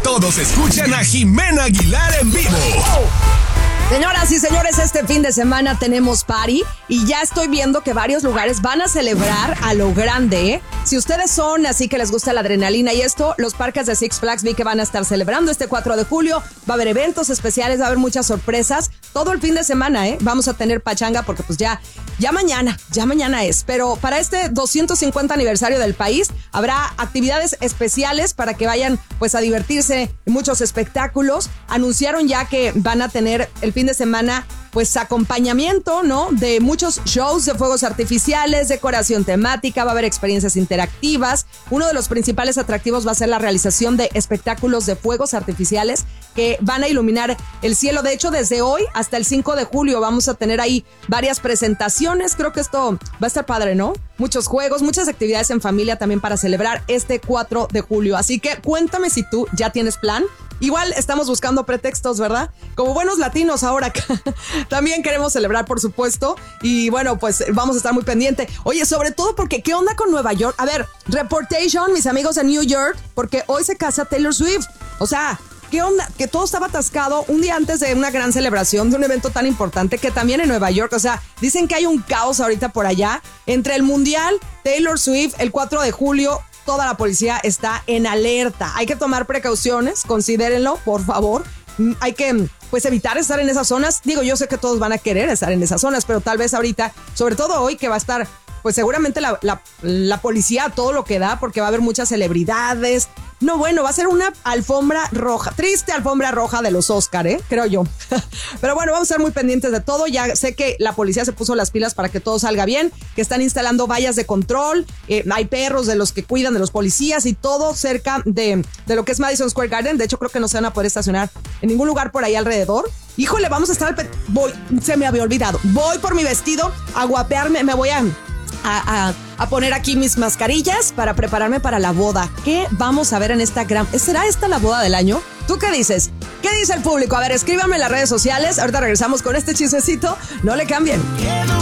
todos escuchan a Jimena Aguilar en vivo. Señoras y señores, este fin de semana tenemos party y ya estoy viendo que varios lugares van a celebrar a lo grande, ¿eh? Si ustedes son así que les gusta la adrenalina y esto, los parques de Six Flags vi que van a estar celebrando este 4 de julio. Va a haber eventos especiales, va a haber muchas sorpresas. Todo el fin de semana, ¿eh? Vamos a tener pachanga porque pues ya mañana es. Pero para este 250 aniversario del país habrá actividades especiales para que vayan pues a divertirse, muchos espectáculos. Anunciaron ya que van a tener el fin de semana pues acompañamiento, ¿no? De muchos shows de fuegos artificiales, decoración temática, va a haber experiencias interactivas. Uno de los principales atractivos va a ser la realización de espectáculos de fuegos artificiales que van a iluminar el cielo. De hecho, desde hoy hasta el 5 de julio vamos a tener ahí varias presentaciones. Creo que esto va a estar padre, ¿no? Muchos juegos, muchas actividades en familia también para celebrar este 4 de julio. Así que cuéntame si tú ya tienes plan. Igual estamos buscando pretextos, ¿verdad? Como buenos latinos ahora también queremos celebrar, por supuesto. Y bueno, pues vamos a estar muy pendiente. Oye, sobre todo porque ¿qué onda con Nueva York? A ver, reportation, mis amigos de New York, porque hoy se casa Taylor Swift. O sea, ¿qué onda? Que todo estaba atascado un día antes de una gran celebración, de un evento tan importante que también en Nueva York. O sea, dicen que hay un caos ahorita por allá. Entre el Mundial, Taylor Swift, el 4 de julio... Toda la policía está en alerta. Hay que tomar precauciones, considérenlo, por favor. Hay que, pues, evitar estar en esas zonas. Digo, yo sé que todos van a querer estar en esas zonas, pero tal vez ahorita, sobre todo hoy, que va a estar, pues, seguramente la policía a todo lo que da, porque va a haber muchas celebridades. No, bueno, va a ser una alfombra roja, triste alfombra roja de los Oscar, creo yo. Pero bueno, vamos a estar muy pendientes de todo. Ya sé que la policía se puso las pilas para que todo salga bien, que están instalando vallas de control, hay perros de los que cuidan de los policías y todo cerca de lo que es Madison Square Garden. De hecho, creo que no se van a poder estacionar en ningún lugar por ahí alrededor. Híjole, vamos a estar se me había olvidado. Voy por mi vestido a guapearme, me voy a poner aquí mis mascarillas para prepararme para la boda. ¿Qué vamos a ver en esta gran... ¿Será esta la boda del año? ¿Tú qué dices? ¿Qué dice el público? A ver, escríbanme en las redes sociales. Ahorita regresamos con este chismecito. No le cambien.